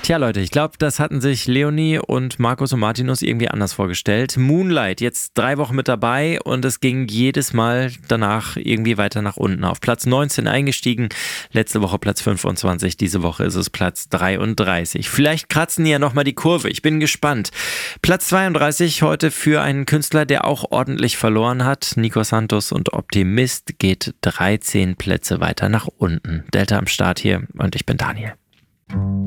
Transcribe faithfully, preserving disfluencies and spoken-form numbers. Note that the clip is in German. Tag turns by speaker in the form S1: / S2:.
S1: Tja Leute, ich glaube, das hatten sich Leonie und Markus und Martinus irgendwie anders vorgestellt. Moonlight, jetzt drei Wochen mit dabei und es ging jedes Mal danach irgendwie weiter nach unten. Auf Platz neunzehn eingestiegen, letzte Woche Platz fünfundzwanzig, diese Woche ist es Platz dreiunddreißig. Vielleicht kratzen die ja nochmal die Kurve, ich bin gespannt. Platz zweiunddreißig heute für einen Künstler, der auch ordentlich verloren hat. Nico Santos und Optimist geht dreizehn Plätze weiter nach unten. Delta am Start hier und ich bin Daniel.